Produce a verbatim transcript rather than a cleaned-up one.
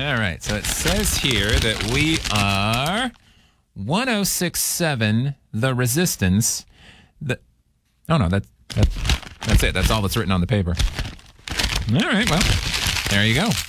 All right. So it says here that we are one oh six point seven, the resistance. The, oh, no, that, that, that's it. That's all that's written on the paper. All right. Well, there you go.